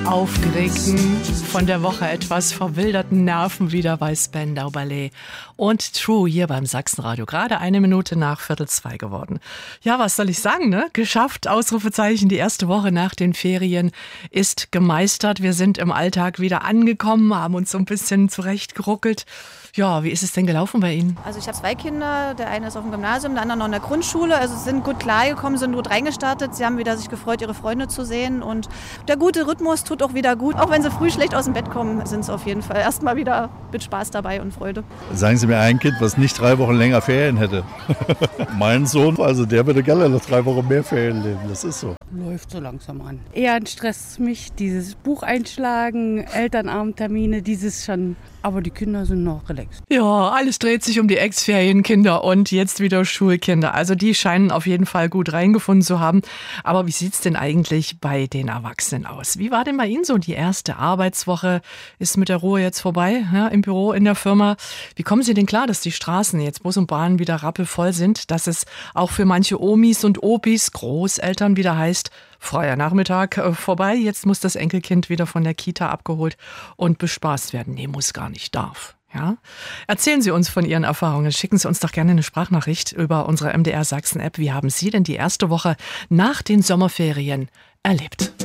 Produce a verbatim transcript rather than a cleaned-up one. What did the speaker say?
aufgeregten, von der Woche etwas verwilderten Nerven wieder bei Spandau Ballet und True hier beim Sachsenradio. Gerade eine Minute nach Viertel zwei geworden. Ja, was soll ich sagen, ne? Geschafft, Ausrufezeichen. Die erste Woche nach den Ferien ist gemeistert. Wir sind im Alltag wieder angekommen, haben uns so ein bisschen zurechtgeruckelt. Ja, wie ist es denn gelaufen bei Ihnen? Also ich habe zwei Kinder, der eine ist auf dem Gymnasium, der andere noch in der Grundschule. Also sie sind gut klargekommen, sind gut reingestartet. Sie haben wieder sich gefreut, ihre Freunde zu sehen. Und der gute Rhythmus tut auch wieder gut. Auch wenn sie früh schlecht aus dem Bett kommen, sind sie auf jeden Fall erstmal wieder mit Spaß dabei und Freude. Sagen Sie mir ein Kind, was nicht drei Wochen länger Ferien hätte. Mein Sohn, also der würde gerne noch drei Wochen mehr Ferien leben. Das ist so. Läuft so langsam an. Eher stresst mich dieses Buch einschlagen, Elternabendtermine, dieses schon. Aber die Kinder sind noch relaxed. Ja, alles dreht sich um die Ex-Ferienkinder und jetzt wieder Schulkinder. Also die scheinen auf jeden Fall gut reingefunden zu haben. Aber wie sieht's denn eigentlich bei den Erwachsenen aus? Wie war denn bei Ihnen so die erste Arbeitswoche? Ist mit der Ruhe jetzt vorbei, ja, im Büro, in der Firma? Wie kommen Sie denn klar, dass die Straßen jetzt Bus und Bahn wieder rappelvoll sind? Dass es auch für manche Omis und Opis, Großeltern wieder heißt, freier Nachmittag äh, vorbei, jetzt muss das Enkelkind wieder von der Kita abgeholt und bespaßt werden. Nee, muss gar nicht, darf. Ja? Erzählen Sie uns von Ihren Erfahrungen. Schicken Sie uns doch gerne eine Sprachnachricht über unsere M D R Sachsen App. Wie haben Sie denn die erste Woche nach den Sommerferien erlebt?